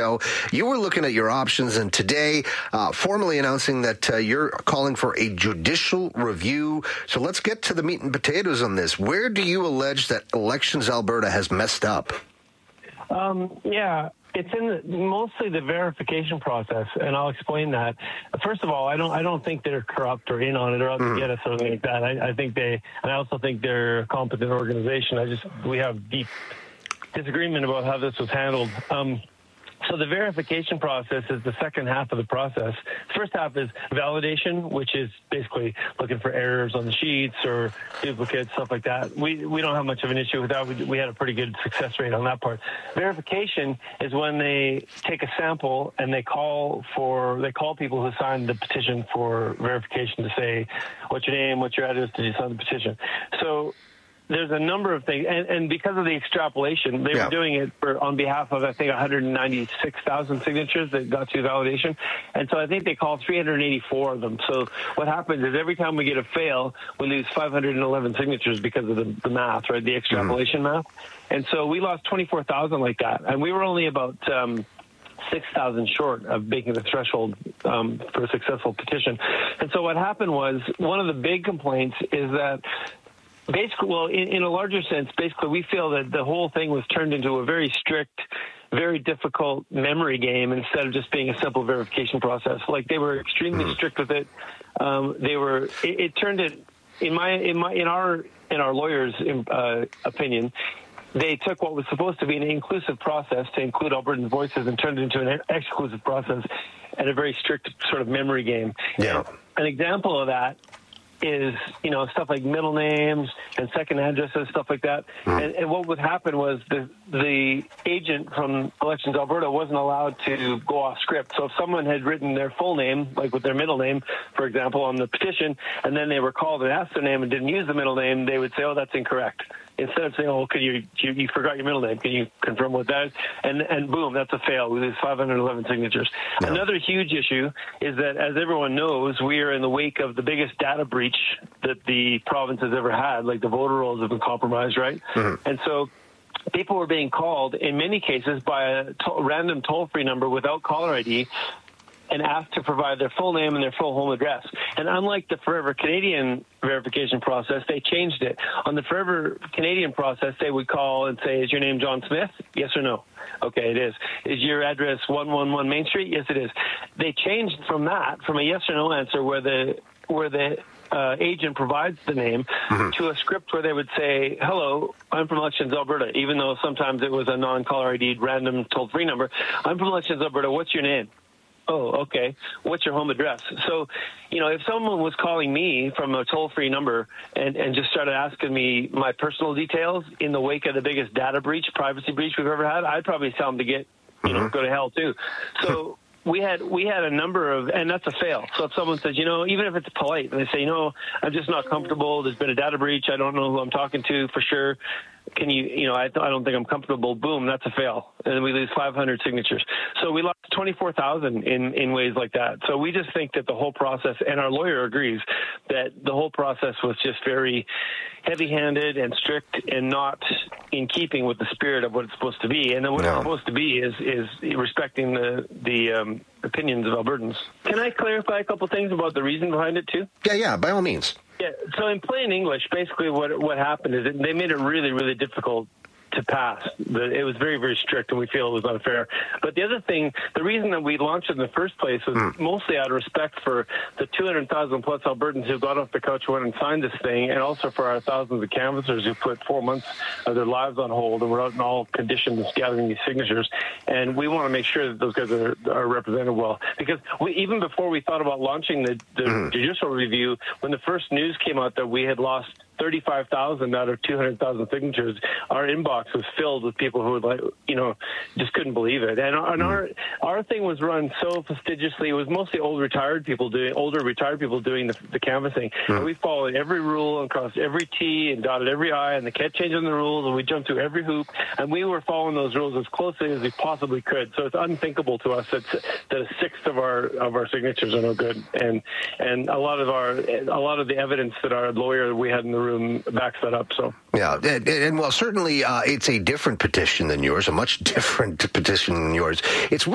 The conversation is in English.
ago. You were looking at your options, and today formally announcing that you're calling for a judicial review. So let's get to the meat and potatoes on this. Where do you allege that Elections Alberta has messed up? It's in mostly the verification process, and I'll explain that. First of all, I don't think they're corrupt or in on it or out to get us or something like that. I also think they're a competent organization. We have deep disagreement about how this was handled. So the verification process is the second half of the process. First half is validation, which is basically looking for errors on the sheets or duplicates, stuff like that. We don't have much of an issue with that. We had a pretty good success rate on that part. Verification is when they take a sample and they call people who signed the petition for verification to say, what's your name, what's your address, did you sign the petition? So there's a number of things, and because of the extrapolation, they were doing it on behalf of, I think, 196,000 signatures that got to validation, and so I think they called 384 of them. So what happens is every time we get a fail, we lose 511 signatures because of the math, right, the extrapolation math, and so we lost 24,000 like that, and we were only about 6,000 short of making the threshold for a successful petition. And so what happened was, one of the big complaints is that basically, well, in a larger sense, basically, we feel that the whole thing was turned into a very strict, very difficult memory game instead of just being a simple verification process. Like, they were extremely strict with it. It turned it, in our lawyers' opinion, they took what was supposed to be an inclusive process to include Albertan voices and turned it into an exclusive process and a very strict sort of memory game. Yeah. An example of that is, stuff like middle names and second addresses, stuff like that. And what would happen was the agent from Elections Alberta wasn't allowed to go off script. So if someone had written their full name, like with their middle name, for example, on the petition, and then they were called and asked their name and didn't use the middle name, they would say, oh, that's incorrect. Instead of saying, oh, could you forgot your middle name, can you confirm what that is? And boom, that's a fail. We lose 511 signatures. Yeah. Another huge issue is that, as everyone knows, we are in the wake of the biggest data breach that the province has ever had. Like, the voter rolls have been compromised, right? And so people were being called, in many cases, by a random toll-free number without caller ID, and asked to provide their full name and their full home address. And unlike the Forever Canadian verification process, they changed it. On the Forever Canadian process, they would call and say, is your name John Smith? Yes or no? Okay, it is. Is your address 111 Main Street? Yes, it is. They changed from that, from a yes or no answer where the agent provides the name, to a script where they would say, hello, I'm from Elections Alberta, even though sometimes it was a non-caller ID random toll-free number. I'm from Elections Alberta. What's your name? Oh, okay. What's your home address? So, if someone was calling me from a toll-free number and just started asking me my personal details in the wake of the biggest data breach, privacy breach we've ever had, I'd probably tell them to get, go to hell too. So we had a number of, and that's a fail. So if someone says, even if it's polite, and they say, I'm just not comfortable, there's been a data breach, I don't know who I'm talking to for sure, can you, I don't think I'm comfortable, boom, that's a fail. And then we lose 500 signatures. So we lost 24,000 in ways like that. So we just think that the whole process, and our lawyer agrees, that the whole process was just very heavy-handed and strict and not in keeping with the spirit of what it's supposed to be. And then what it's supposed to be is respecting the opinions of Albertans. Can I clarify a couple things about the reason behind it, too? Yeah, by all means. Yeah, so in plain English, basically what happened is they made it really, really difficult to pass. It was very, very strict, and we feel it was unfair. But the other thing, the reason that we launched it in the first place was mostly out of respect for the 200,000 plus Albertans who got off the couch, went and signed this thing, and also for our thousands of canvassers who put 4 months of their lives on hold and were out in all conditions gathering these signatures. And we want to make sure that those guys are represented well. Because even before we thought about launching the judicial review, when the first news came out that we had lost 35,000 out of 200,000 signatures, our inbox was filled with people who would just couldn't believe it. And our thing was run so fastidiously. It was mostly older retired people doing the canvassing. And we followed every rule and crossed every T and dotted every I, and they kept changing the rules, and we jumped through every hoop, and we were following those rules as closely as we possibly could. So it's unthinkable to us that a sixth of our signatures are no good. And a lot of the evidence that our lawyer we had in the room backs that up. So and well, certainly it's a different petition than yours, a much different petition than yours. It's